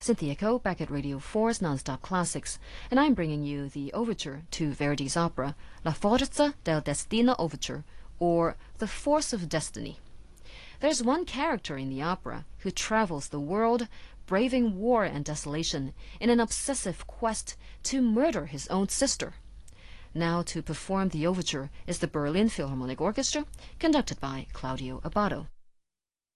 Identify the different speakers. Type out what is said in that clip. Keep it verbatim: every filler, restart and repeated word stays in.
Speaker 1: Cynthia Ko, back at Radio four's Nonstop Classics, and I'm bringing you the overture to Verdi's opera La Forza del Destino Overture, or The Force of Destiny. There's one character in the opera who travels the world, braving war and desolation in an obsessive quest to murder his own sister. Now to perform the overture is the Berlin Philharmonic Orchestra, conducted by Claudio Abbado.